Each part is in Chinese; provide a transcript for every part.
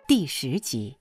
第10集。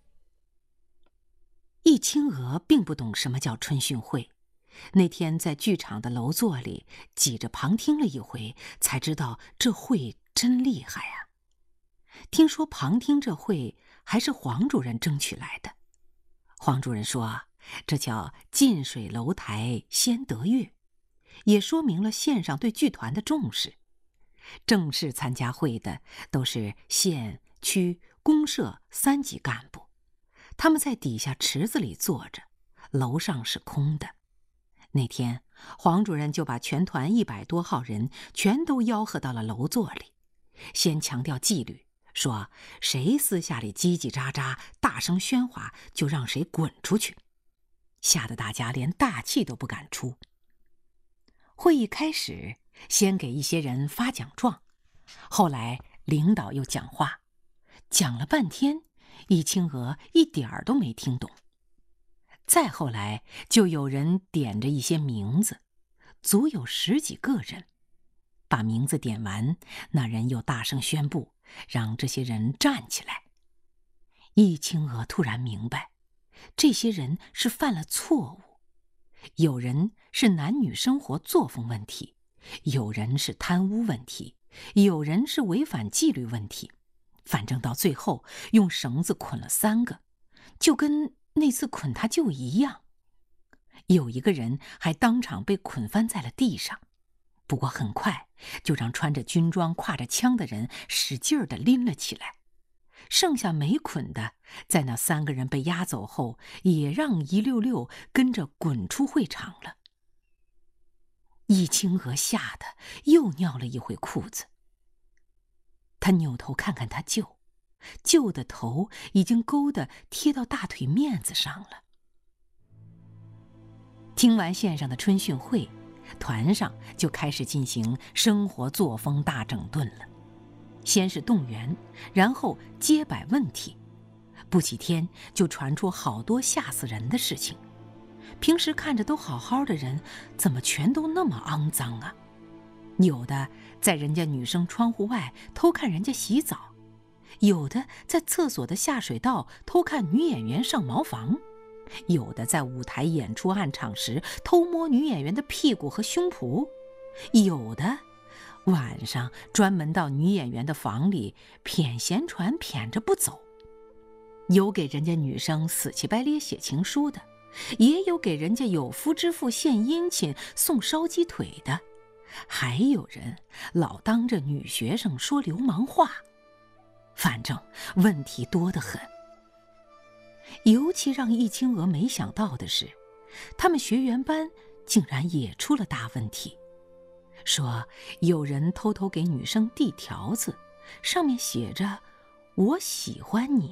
易清娥并不懂什么叫春训会，那天在剧场的楼座里挤着旁听了一回，才知道这会真厉害啊。听说旁听这会还是黄主任争取来的。黄主任说，这叫近水楼台先得月，也说明了县上对剧团的重视。正式参加会的都是县、区、公社3级干部，他们在底下池子里坐着，楼上是空的。那天黄主任就把全团100多号人全都吆喝到了楼座里，先强调纪律，说谁私下里叽叽喳喳大声喧哗，就让谁滚出去，吓得大家连大气都不敢出。会议开始，先给一些人发奖状，后来领导又讲话，讲了半天，易清娥一点儿都没听懂。再后来就有人点着一些名字，足有10几个人。把名字点完，那人又大声宣布，让这些人站起来。易清娥突然明白，这些人是犯了错误。有人是男女生活作风问题，有人是贪污问题，有人是违反纪律问题，反正到最后用绳子捆了3个，就跟那次捆他舅一样。有一个人还当场被捆翻在了地上，不过很快就让穿着军装挎着枪的人使劲地拎了起来。剩下没捆的，在那3个人被押走后，也让一溜溜跟着滚出会场了。易清娥吓得又尿了一回裤子。他扭头看看他舅，舅的头已经勾得贴到大腿面子上了。听完县上的春训会，团上就开始进行生活作风大整顿了。先是动员，然后揭摆问题，不几天就传出好多吓死人的事情。平时看着都好好的人，怎么全都那么肮脏啊？有的在人家女生窗户外偷看人家洗澡，有的在厕所的下水道偷看女演员上茅房，有的在舞台演出暗场时偷摸女演员的屁股和胸脯，有的晚上专门到女演员的房里谝闲传谝着不走。有给人家女生死乞白咧写情书的，也有给人家有夫之妇献殷勤送烧鸡腿的，还有人老当着女学生说流氓话。反正问题多得很。尤其让易清娥没想到的是，他们学员班竟然也出了大问题。说有人偷偷给女生递条子，上面写着“我喜欢你”。